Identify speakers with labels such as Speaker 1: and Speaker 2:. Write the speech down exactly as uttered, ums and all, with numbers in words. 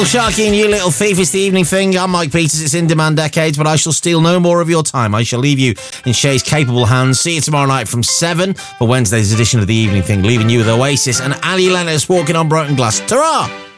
Speaker 1: Sharky and You Little Thief, it's the evening thing. I'm Mike Peters, it's In Demand Decades, but I shall steal no more of your time. I shall leave you in Shay's capable hands. See you tomorrow night from seven for Wednesday's edition of the evening thing, leaving you with Oasis and Ali Lennox Walking on Broken Glass. Ta-ra!